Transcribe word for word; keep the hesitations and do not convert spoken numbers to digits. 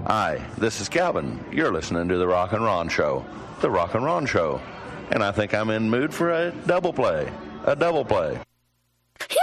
Hi, this is Calvin. You're listening to The Rock and Ron Show. The Rock and Ron Show. And I think I'm in mood for a double play. A double play.